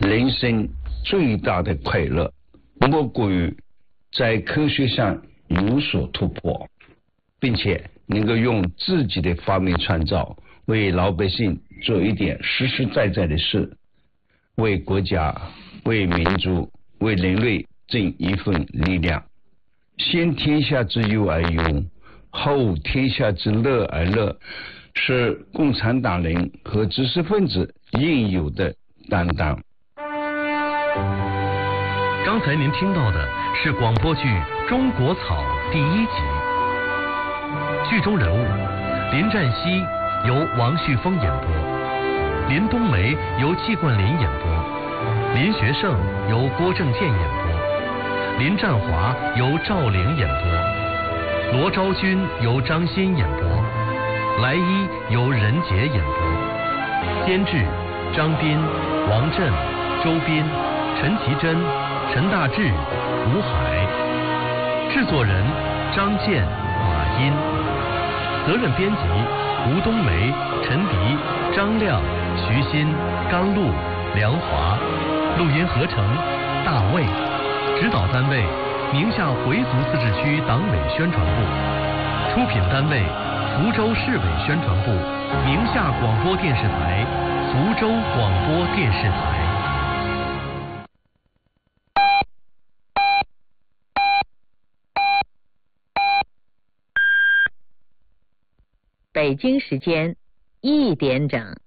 人生最大的快乐莫过于在科学上有所突破，并且能够用自己的发明创造为老百姓做一点实实在在的事，为国家、为民族、为人类尽一份力量。先天下之忧而忧，后天下之乐而乐，是共产党人和知识分子应有的担当。 刚才您听到的是广播剧《中国草》第1集，剧中人物林占西由王旭峰演播，林冬梅由季冠霖演播，林学胜由郭正健演播，林占华由赵玲演播，罗昭君由张欣演播，来一由任杰演播，监制张斌、王震、周斌、陈其贞、陈大志、吴海，制作人张健、马音，责任编辑吴冬梅、陈迪、张亮、徐鑫、甘露、梁华，录音合成大卫，指导单位宁夏回族自治区党委宣传部，出品单位福州市委宣传部、宁夏广播电视台、福州广播电视台。 北京时间1点整。